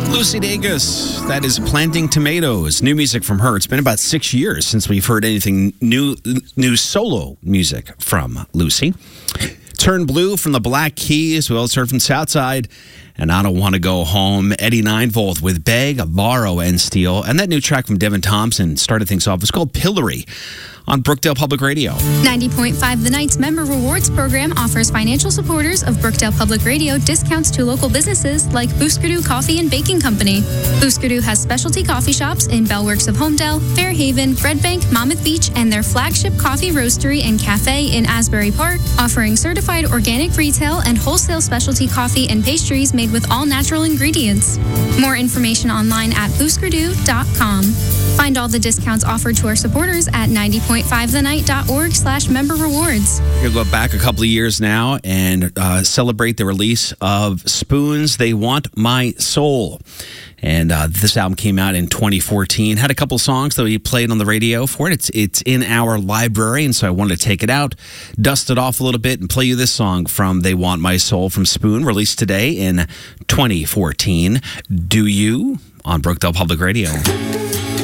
Lucy Dacus, that is Planting Tomatoes. New music from her. It's been about 6 years since we've heard anything new solo music from Lucy. Turn Blue from the Black Keys. We also heard from Southside. And I Don't Want to Go Home. Eddie Ninevolt with Beg, Borrow, and Steal. And that new track from Devin Thompson started things off. It's called Pillory on Brookdale Public Radio. 90.5 The Night's Member Rewards Program offers financial supporters of Brookdale Public Radio discounts to local businesses like Booskerdoo Coffee and Baking Company. Booskerdoo has specialty coffee shops in Bellworks of Homedale, Fairhaven, Red Bank, Monmouth Beach, and their flagship coffee roastery and cafe in Asbury Park, offering certified organic retail and wholesale specialty coffee and pastries made with all natural ingredients. More information online at booskerdoo.com. Find all the discounts offered to our supporters at 90.5thenight.org/member rewards. We'll go back a couple of years now and celebrate the release of Spoons, They Want My Soul. And this album came out in 2014. Had a couple songs that we played on the radio for it. It's in our library, and so I wanted to take it out, dust it off a little bit, and play you this song from They Want My Soul from Spoon, released today in 2014. Do You on Brookdale Public Radio.